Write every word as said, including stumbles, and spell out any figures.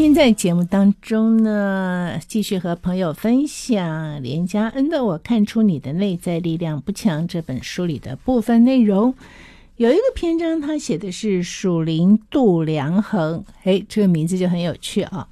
天在节目当中呢，继续和朋友分享连家恩的《我看出你的内在力量不强》这本书里的部分内容。有一个篇章他写的是属灵度量衡，诶，这个名字就很有趣啊。